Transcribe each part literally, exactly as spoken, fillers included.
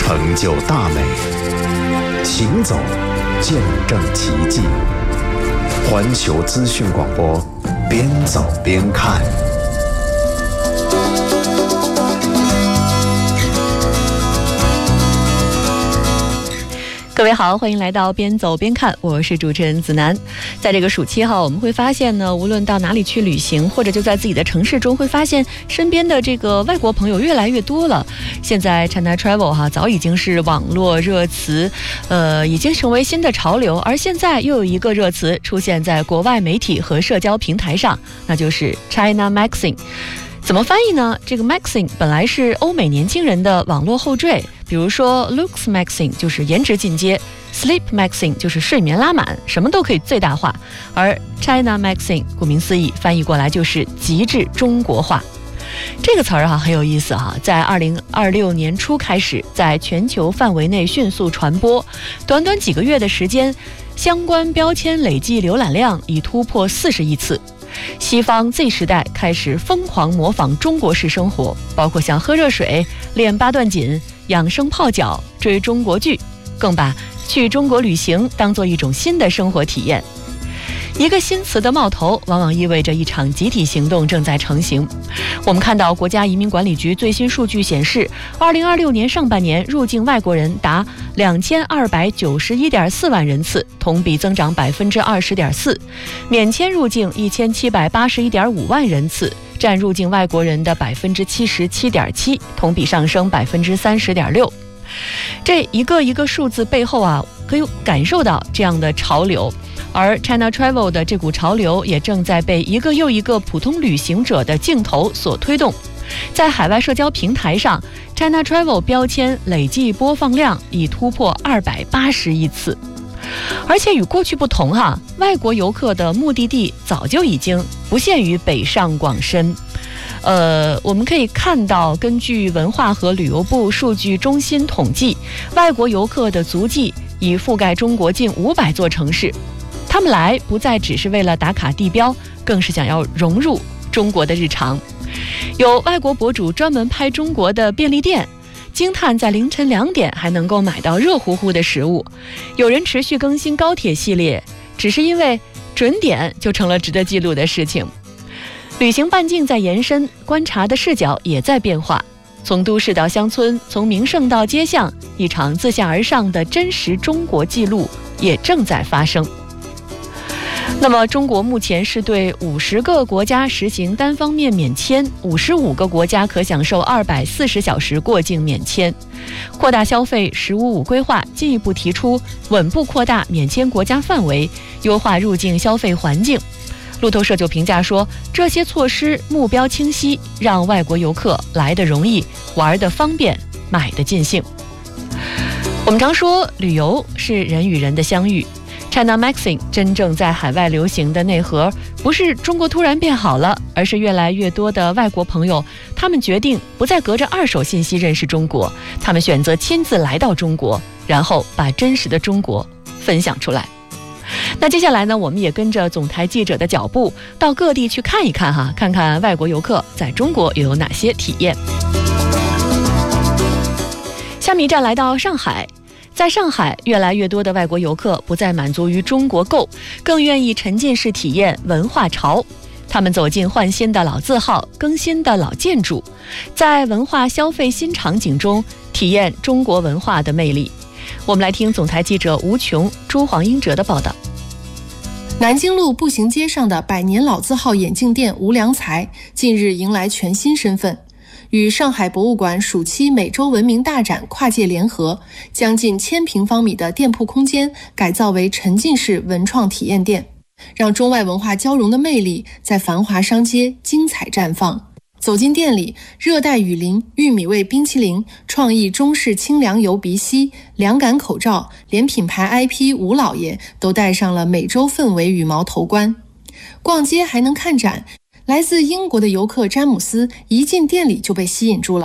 成就大美，行走见证奇迹。环球资讯广播，边走边看。 各位好，欢迎来到边走边看，我是主持人子楠。在这个暑期哈，我们会发现呢，无论到哪里去旅行，或者就在自己的城市中，会发现身边的这个外国朋友越来越多了。现在 China Travel 哈，早已经是网络热词，呃，已经成为新的潮流。而现在又有一个热词出现在国外媒体和社交平台上，那就是 China Maxing。怎么翻译呢？这个 Maxing 本来是欧美年轻人的网络后缀，比如说 Looks Maxing 就是颜值进阶， Sleep Maxing 就是睡眠拉满，什么都可以最大化。而 China Maxing 顾名思义，翻译过来就是极致中国化。这个词儿哈很有意思哈，在二零二六年初开始，在全球范围内迅速传播，短短几个月的时间，相关标签累计浏览量已突破四十亿次。西方 Z 时代开始疯狂模仿中国式生活，包括像喝热水、练八段锦、养生泡脚、追中国剧，更把去中国旅行当作一种新的生活体验。一个新词的冒头，往往意味着一场集体行动正在成型。我们看到国家移民管理局最新数据显示，二零二六年上半年入境外国人达两千二百九十一点四万人次，同比增长百分之二十点四；免签入境一千七百八十一点五万人次，占入境外国人的百分之七十七点七，同比上升百分之三十点六。这一个一个数字背后啊，可以感受到这样的潮流。而 China Travel 的这股潮流也正在被一个又一个普通旅行者的镜头所推动。在海外社交平台上， China Travel 标签累计播放量已突破二百八十亿次。而且与过去不同哈，外国游客的目的地早就已经不限于北上广深。呃，我们可以看到，根据文化和旅游部数据中心统计，外国游客的足迹已覆盖中国近五百座城市。他们来不再只是为了打卡地标，更是想要融入中国的日常。有外国博主专门拍中国的便利店，惊叹在凌晨两点还能够买到热乎乎的食物。有人持续更新高铁系列，只是因为准点就成了值得记录的事情。旅行半径在延伸，观察的视角也在变化。从都市到乡村，从名胜到街巷，一场自下而上的真实中国记录也正在发生。那么中国目前是对五十个国家实行单方面免签，五十五个国家可享受二百四十小时过境免签。扩大消费“十五五”规划进一步提出稳步扩大免签国家范围，优化入境消费环境。路透社就评价说，这些措施目标清晰，让外国游客来得容易，玩得方便，买得尽兴。我们常说旅游是人与人的相遇， China Maxing 真正在海外流行的内核，不是中国突然变好了，而是越来越多的外国朋友，他们决定不再隔着二手信息认识中国，他们选择亲自来到中国，然后把真实的中国分享出来。那接下来呢，我们也跟着总台记者的脚步，到各地去看一看哈，看看外国游客在中国又有哪些体验。下面一站来到上海，在上海，越来越多的外国游客不再满足于中国购，更愿意沉浸式体验文化潮。他们走进换新的老字号，更新的老建筑，在文化消费新场景中体验中国文化的魅力。我们来听总台记者吴琼、朱黄英哲的报道。 南京路步行街上的百年老字号眼镜店无良才近日迎来全新身份，与上海博物馆暑期美洲文明大展跨界联合，将近千平方米的店铺空间改造为沉浸式文创体验店，让中外文化交融的魅力在繁华商街精彩绽放。走进店里，热带雨林、玉米味冰淇淋、创意中式清凉油鼻息、凉感口罩，连品牌 I P 吴老爷都戴上了美洲氛围羽毛头冠。逛街还能看展，来自英国的游客詹姆斯一进店里就被吸引住了。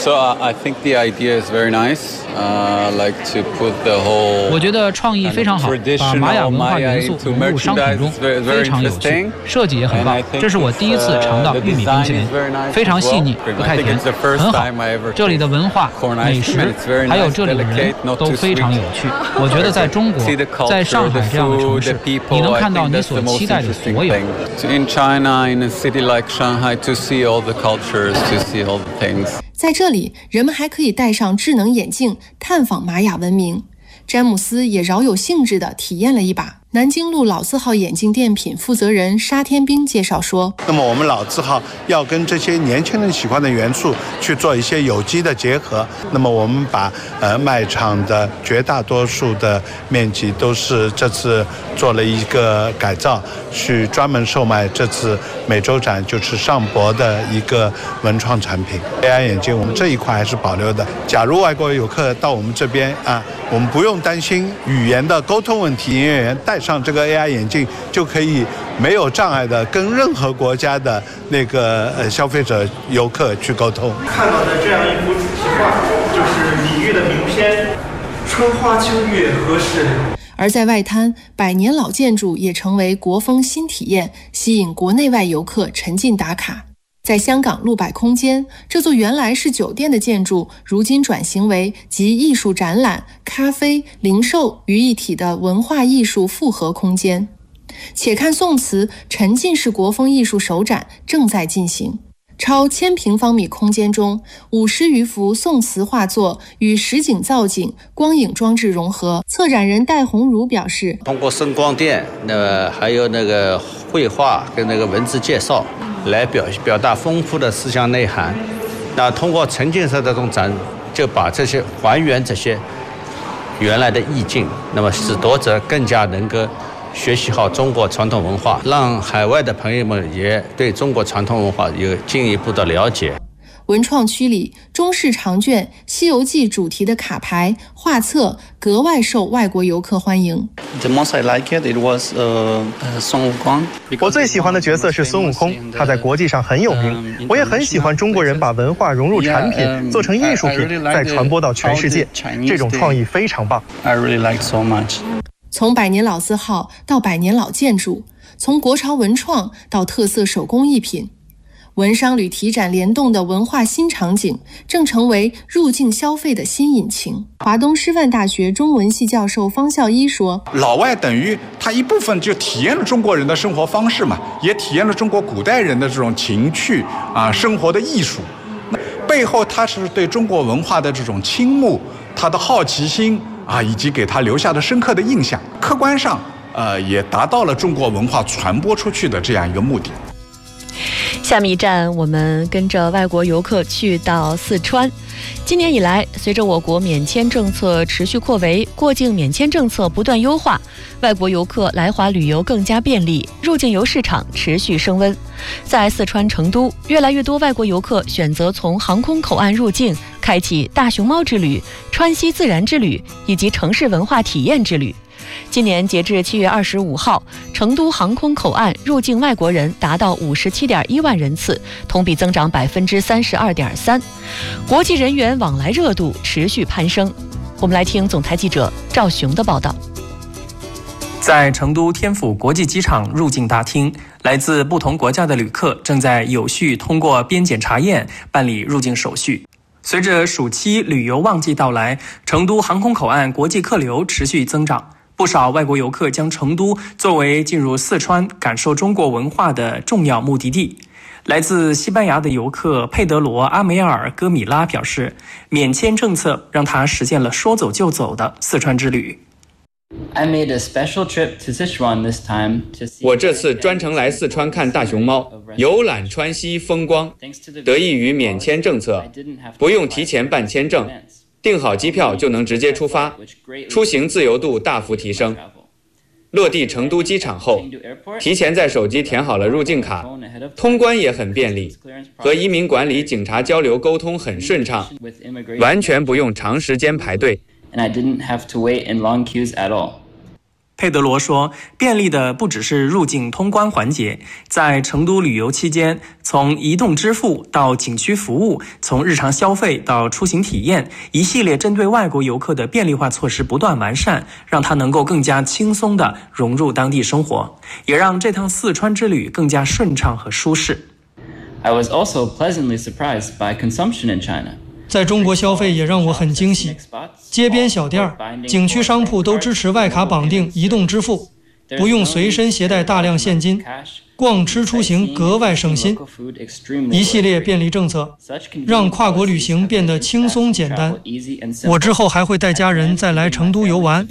So uh, I think the idea is very nice. Uh, like to put the whole. 我觉得创意非常好，把玛雅文化元素融入商品中，非常有趣，设计也很棒。这是我第一次尝到玉米冰淇淋，非常细腻，不太甜，很好。这里的文化、美食，还有这里的人都非常有趣。我觉得在中国，在上海这样的城市，你能看到你所期待的所有。 In China, in a city like Shanghai, to see all the cultures, to see all the things. 在这里，人们还可以戴上智能眼镜探访玛雅文明。詹姆斯也饶有兴致地体验了一把。南京路老字号眼镜店品负责人沙天兵介绍说， 那么我们老字号要跟这些年轻人喜欢的元素去做一些有机的结合。那么我们把呃卖场的绝大多数的面积都是这次做了一个改造，去专门售卖这次美洲展就是上博的一个文创产品。A I 眼镜我们这一块还是保留的。假如外国游客到我们这边啊，我们不用担心语言的沟通问题，营业员带上这个 A I 眼镜就可以没有障碍的跟任何国家的那个呃消费者游客去沟通。 看到的这样一幅主题画，就是李煜的名篇《春花秋月何时了》。 而在外滩，百年老建筑也成为国风新体验，吸引国内外游客沉浸打卡。在香港路百空间，这座原来是酒店的建筑，如今转型为集艺术展览、咖啡、零售于一体的文化艺术复合空间。且看宋词沉浸式国风艺术首展正在进行。超千平方米空间中，五十余幅宋词画作与实景造景、光影装置融合。策展人戴红儒表示， 通过声光电，那个还有那个绘画跟那个文字介绍，来表表达丰富的思想内涵。那通过沉浸式的这种展，就把这些还原这些原来的意境，那么使读者更加能够学习好中国传统文化，让海外的朋友们也对中国传统文化有进一步的了解。 文创区里，中式长卷《西游记》主题的卡牌、画册格外受外国游客欢迎。 The most I like it, it was 呃孙悟空。 我最喜欢的角色是孙悟空，他在国际上很有名。我也很喜欢中国人把文化融入产品，做成艺术品，再传播到全世界。这种创意非常棒。 I really like so much. 从百年老字号到百年老建筑，从国潮文创到特色手工艺品，文商旅体展联动的文化新场景正成为入境消费的新引擎。华东师范大学中文系教授方孝一说， 老外等于他一部分就体验了中国人的生活方式嘛，也体验了中国古代人的这种情趣啊，生活的艺术。那背后他是对中国文化的这种倾慕，他的好奇心啊，以及给他留下的深刻的印象，客观上呃也达到了中国文化传播出去的这样一个目的。 下面一站，我们跟着外国游客去到四川。今年以来，随着我国免签政策持续扩围，过境免签政策不断优化，外国游客来华旅游更加便利，入境游市场持续升温。在四川成都，越来越多外国游客选择从航空口岸入境，开启大熊猫之旅、川西自然之旅以及城市文化体验之旅。今年截至七月二十五号，成都航空口岸入境外国人达到五十七点一万人次，同比增长百分之三十二点三，国际人员往来热度持续攀升。我们来听总台记者赵雄的报道。 在成都天府国际机场入境大厅，来自不同国家的旅客正在有序通过边检查验办理入境手续。随着暑期旅游旺季到来，成都航空口岸国际客流持续增长。不少外国游客将成都作为进入四川感受中国文化的重要目的地。来自西班牙的游客佩德罗·阿梅尔·戈米拉表示，免签政策让他实现了说走就走的四川之旅。 我这次专程来四川看大熊猫，游览川西风光，得益于免签政策，不用提前办签证，订好机票就能直接出发，出行自由度大幅提升。落地成都机场后，提前在手机填好了入境卡，通关也很便利，和移民管理警察交流沟通很顺畅，完全不用长时间排队。 佩德罗说，便利的不只是入境通关环节，在成都旅游期间，从移动支付到景区服务，从日常消费到出行体验，一系列针对外国游客的便利化措施不断完善，让它能够更加轻松地融入当地生活，也让这趟四川之旅更加顺畅和舒适。 I was also pleasantly surprised by consumption in China. 在中国消费也让我很惊喜，街边小店、景区商铺都支持外卡绑定移动支付，不用随身携带大量现金，逛吃出行格外省心。一系列便利政策让跨国旅行变得轻松简单。我之后还会带家人再来成都游玩。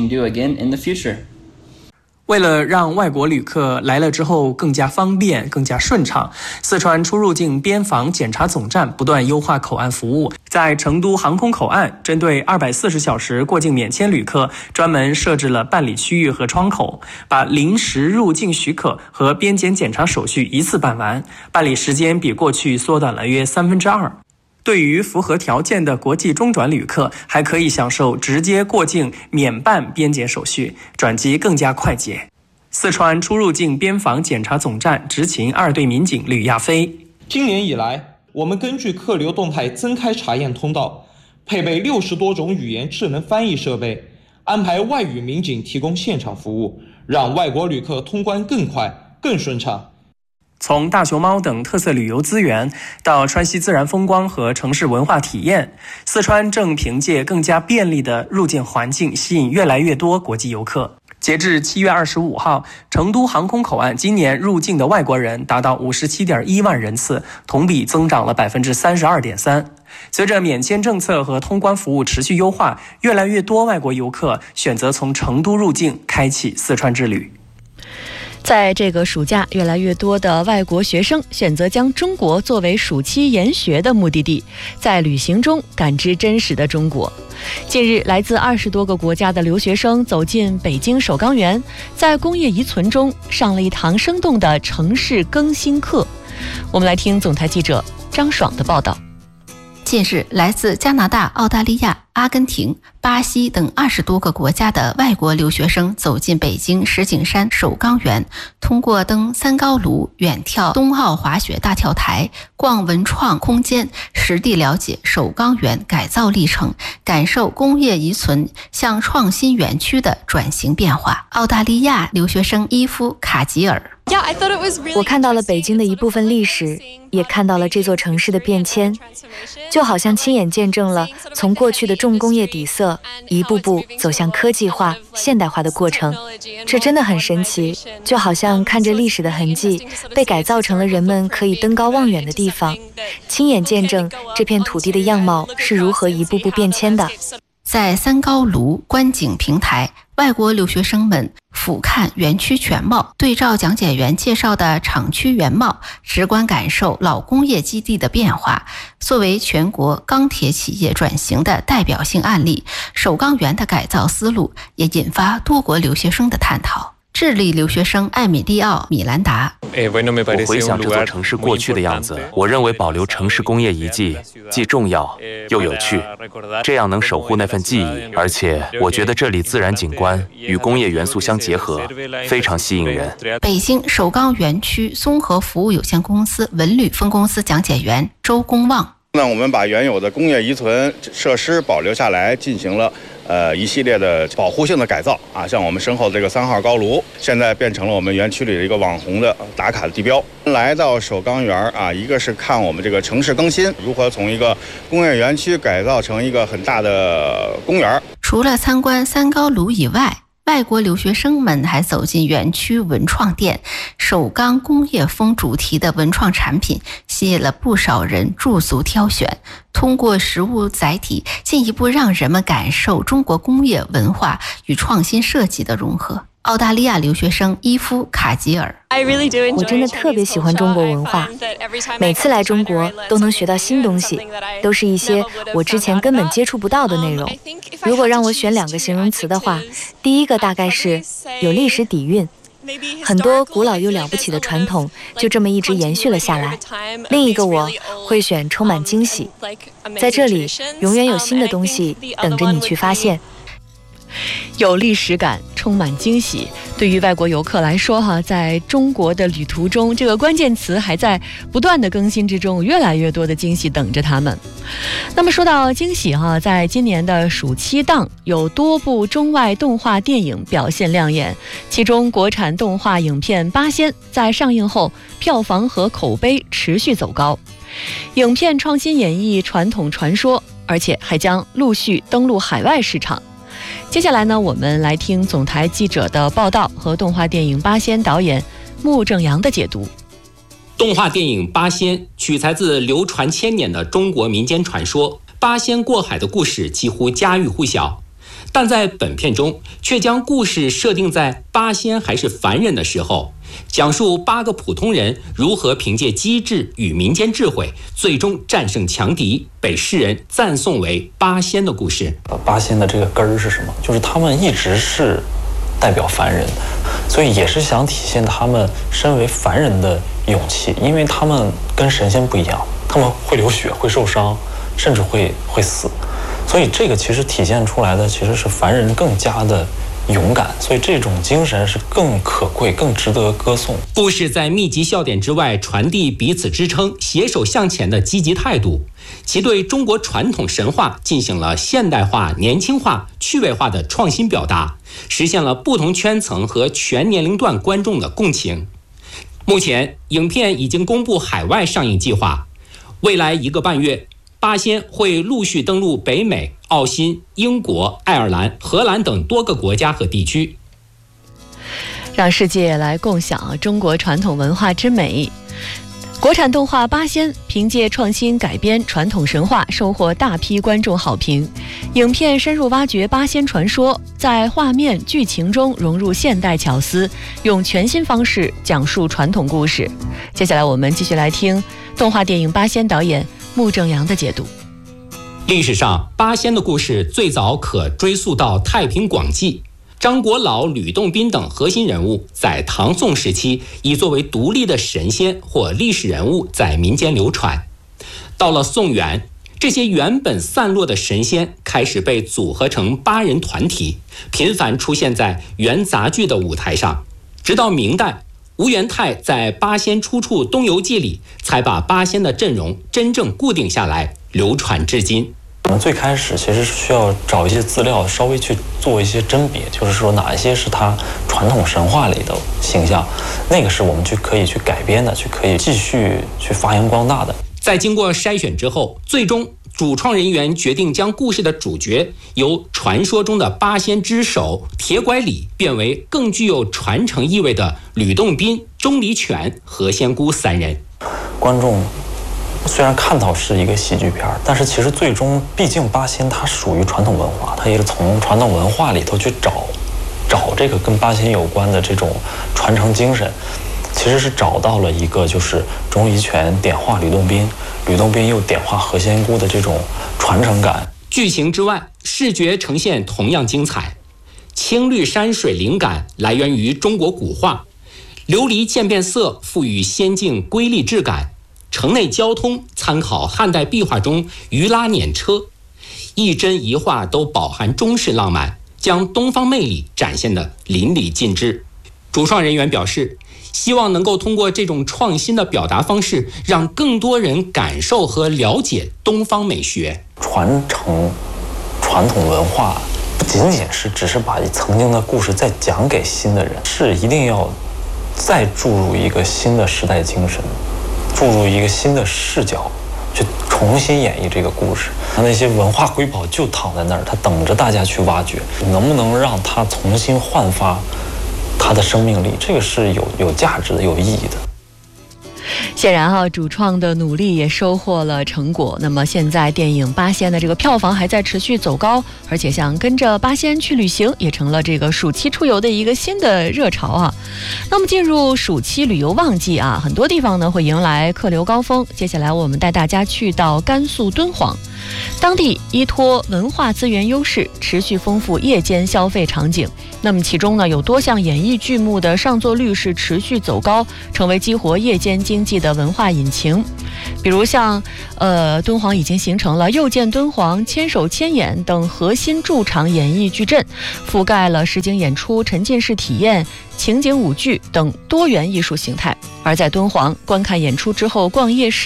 为了让外国旅客来了之后更加方便、更加顺畅，四川出入境边防检查总站不断优化口岸服务。在成都航空口岸，针对二百四十小时过境免签旅客，专门设置了办理区域和窗口，把临时入境许可和边检检查手续一次办完，办理时间比过去缩短了约三分之二。对于符合条件的国际中转旅客，还可以享受直接过境免办边检手续，转机更加快捷。四川出入境边防检查总站执勤二队民警吕亚飞： 今年以来，我们根据客流动态增开查验通道，配备六十多种语言智能翻译设备，安排外语民警提供现场服务，让外国旅客通关更快、更顺畅。 从大熊猫等特色旅游资源到川西自然风光和城市文化体验，四川正凭借更加便利的入境环境吸引越来越多国际游客。截至七月二十五号，成都航空口岸今年入境的外国人达到五十七点一万人次，同比增长了百分之三十二点三。随着免签政策和通关服务持续优化，越来越多外国游客选择从成都入境，开启四川之旅。 在这个暑假，越来越多的外国学生选择将中国作为暑期研学的目的地，在旅行中感知真实的中国。近日，来自二十多个国家的留学生走进北京首钢园，在工业遗存中上了一堂生动的城市更新课。我们来听总台记者张爽的报道。 近日，来自加拿大、澳大利亚、阿根廷、巴西等二十多个国家的外国留学生走进北京石景山首钢园，通过登三高炉、远眺冬奥滑雪大跳台、逛文创空间，实地了解首钢园改造历程，感受工业遗存向创新园区的转型变化。澳大利亚留学生伊夫卡吉尔： 我看到了北京的一部分历史，也看到了这座城市的变迁，就好像亲眼见证了从过去的重工业底色一步步走向科技化、现代化的过程。这真的很神奇，就好像看着历史的痕迹被改造成了人们可以登高望远的地方，亲眼见证这片土地的样貌是如何一步步变迁的。 在三高炉观景平台，外国留学生们俯瞰园区全貌，对照讲解员介绍的厂区原貌，直观感受老工业基地的变化。作为全国钢铁企业转型的代表性案例，首钢园的改造思路也引发多国留学生的探讨。智利留学生艾米利奥·米兰达： 我回想这座城市过去的样子，我认为保留城市工业遗迹既重要又有趣，这样能守护那份记忆，而且我觉得这里自然景观与工业元素相结合，非常吸引人。 北京首钢园区综合服务有限公司文旅分公司讲解员周公望： 那我们把原有的工业遗存设施保留下来，进行了呃一系列的保护性的改造啊，像我们身后这个三号高炉，现在变成了我们园区里的一个网红的打卡的地标。来到首钢园啊，一个是看我们这个城市更新，如何从一个工业园区改造成一个很大的公园。 除了参观三高炉以外，外国留学生们还走进园区文创店，首钢工业风主题的文创产品吸引了不少人驻足挑选，通过实物载体进一步让人们感受中国工业文化与创新设计的融合。澳大利亚留学生伊夫卡吉尔： 我真的特别喜欢中国文化，每次来中国都能学到新东西，都是一些我之前根本接触不到的内容。如果让我选两个形容词的话，第一个大概是有历史底蕴，很多古老又了不起的传统就这么一直延续了下来。另一个我会选充满惊喜，在这里永远有新的东西等着你去发现。 有历史感，充满惊喜。对于外国游客来说哈，在中国的旅途中，这个关键词还在不断的更新之中，越来越多的惊喜等着他们。那么说到惊喜哈，在今年的暑期档有多部中外动画电影表现亮眼，其中国产动画影片《八仙》在上映后票房和口碑持续走高，影片创新演绎传统传说，而且还将陆续登陆海外市场。接下来呢，我们来听总台记者的报道和动画电影《八仙》导演穆正阳的解读。 动画电影《八仙》取材自流传千年的中国民间传说，八仙过海的故事几乎家喻户晓，但在本片中却将故事设定在八仙还是凡人的时候，讲述八个普通人如何凭借机智与民间智慧，最终战胜强敌，被世人赞颂为八仙的故事。 八仙的这个根儿是什么？就是他们一直是代表凡人，所以也是想体现他们身为凡人的勇气，因为他们跟神仙不一样，他们会流血，会受伤，甚至会会死，所以这个其实体现出来的其实是凡人更加的勇敢，所以这种精神是更可贵、更值得歌颂。 故事在密集笑点之外，传递彼此支撑、携手向前的积极态度，其对中国传统神话进行了现代化、年轻化、趣味化的创新表达，实现了不同圈层和全年龄段观众的共情。目前，影片已经公布海外上映计划，未来一个半月，八仙会陆续登陆北美、澳新、英国、爱尔兰、荷兰等多个国家和地区， 让世界来共享中国传统文化之美。国产动画《八仙》凭借创新改编传统神话，收获大批观众好评。影片深入挖掘八仙传说，在画面、剧情中融入现代巧思，用全新方式讲述传统故事。接下来我们继续来听动画电影《八仙》导演穆正阳的解读。 历史上，八仙的故事最早可追溯到太平广记。张国老、吕洞宾等核心人物在唐宋时期已作为独立的神仙或历史人物在民间流传。到了宋元，这些原本散落的神仙开始被组合成八人团体，频繁出现在元杂剧的舞台上。直到明代，吴元泰在《八仙出处东游记》里才把八仙的阵容真正固定下来，流传至今。 我们最开始其实是需要找一些资料，稍微去做一些甄别，就是说哪一些是他传统神话里的形象，那个是我们去可以去改编的，去可以继续去发扬光大的。 在经过筛选之后，最终主创人员决定将故事的主角由传说中的八仙之首铁拐李变为更具有传承意味的吕洞宾、钟离权和仙姑三人。 观众虽然看到是一个喜剧片，但是其实最终毕竟八仙它属于传统文化，它也是从传统文化里头去找找这个跟八仙有关的这种传承精神，其实是找到了一个就是钟离权点化吕洞宾，吕洞宾又点化何仙姑的这种传承感。 剧情之外，视觉呈现同样精彩。青绿山水灵感来源于中国古画，琉璃渐变色赋予仙境瑰丽质感。城内交通参考汉代壁画中鱼拉辇车，一帧一画都饱含中式浪漫，将东方魅力展现得淋漓尽致。主创人员表示，希望能够通过这种创新的表达方式，让更多人感受和了解东方美学。 传承传统文化不仅仅是只是把曾经的故事再讲给新的人，是一定要再注入一个新的时代精神，注入一个新的视角，去重新演绎这个故事。那些文化瑰宝就躺在那儿，它等着大家去挖掘。能不能让它重新焕发它的生命力，这个是有有价值的、有意义的。 显然哈，主创的努力也收获了成果。那么现在电影《八仙》的这个票房还在持续走高，而且像跟着八仙去旅行也成了这个暑期出游的一个新的热潮啊。那么进入暑期旅游旺季啊，很多地方呢会迎来客流高峰。接下来我们带大家去到甘肃敦煌。 当地依托文化资源优势，持续丰富夜间消费场景。那么其中呢，有多项演艺剧目的上座率是持续走高，成为激活夜间经济的文化引擎。比如像呃敦煌已经形成了又见敦煌、千手千眼等核心驻场演艺矩阵，覆盖了实景演出、沉浸式体验、情景舞剧等多元艺术形态。而在敦煌观看演出之后逛夜市